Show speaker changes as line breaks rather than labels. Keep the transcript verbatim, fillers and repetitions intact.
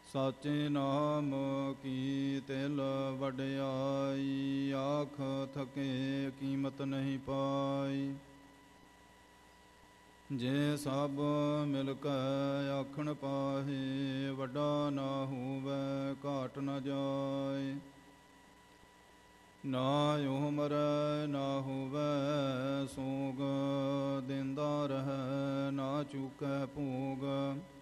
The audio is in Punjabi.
ਸਾਚੇ ਨਾਮ ਕੀ ਤਿਲ ਵਡਿਆਈ, ਆਖ ਥਕੇ ਕੀਮਤ ਨਹੀਂ ਪਾਈ। ਜੇ ਸਭ ਮਿਲ ਕੇ ਆਖਣ ਪਾਹੇ, ਵੱਡਾ ਨਾ ਹੋਵੇ ਘਾਟ ਨ ਜਾਏ। ਨਾ ਉਮਰ ਨਾ ਹੋਵੇ ਸੋਗ, ਦਿੰਦਾ ਰਹਿ ਨਾ ਚੁਕੈ ਭੋਗ।